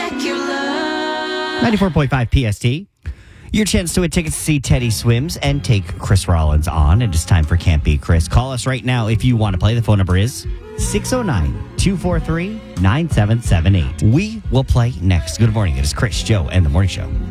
94.5 PST. Your chance to win tickets to see Teddy Swims and take Chris Rollins on. It is time for Can't Beat Chris. Call us right now if you want to play. The phone number is 609-243-9778. We will play next. Good morning. It is Chris, Joe, and the Morning Show.